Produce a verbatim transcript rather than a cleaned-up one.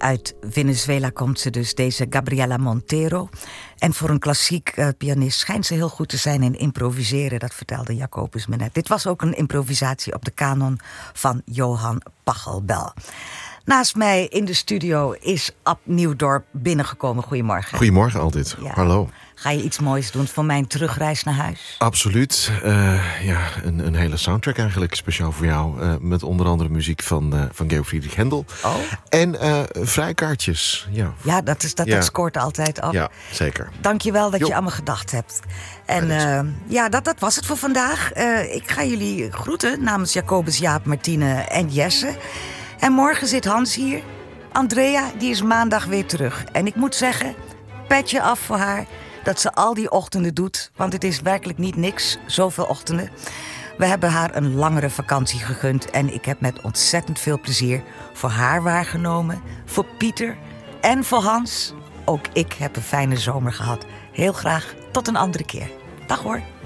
Uit Venezuela komt ze dus, deze Gabriela Montero. En voor een klassiek uh, pianist schijnt ze heel goed te zijn in improviseren. Dat vertelde Jacobus me net. Dit was ook een improvisatie op de kanon van Johan Pachelbel. Naast mij in de studio is Ab Nieuwdorp binnengekomen. Goedemorgen. Goedemorgen altijd. Ja. Hallo. Ga je iets moois doen voor mijn terugreis naar huis? Absoluut. Uh, ja, een, een hele soundtrack eigenlijk speciaal voor jou. Uh, met onder andere muziek van, uh, van Georg Friedrich Händel. Oh. En uh, vrijkaartjes. Ja, ja, dat, is, dat, ja. dat scoort altijd af. Ja, zeker. Dank je wel dat jo. je aan me gedacht hebt. En uh, ja, dat, dat was het voor vandaag. Uh, ik ga jullie groeten namens Jacobus, Jaap, Martine en Jesse. En morgen zit Hans hier. Andrea, die is maandag weer terug. En ik moet zeggen, petje af voor haar dat ze al die ochtenden doet. Want het is werkelijk niet niks, zoveel ochtenden. We hebben haar een langere vakantie gegund. En ik heb met ontzettend veel plezier voor haar waargenomen. Voor Pieter en voor Hans. Ook ik heb een fijne zomer gehad. Heel graag tot een andere keer. Dag hoor.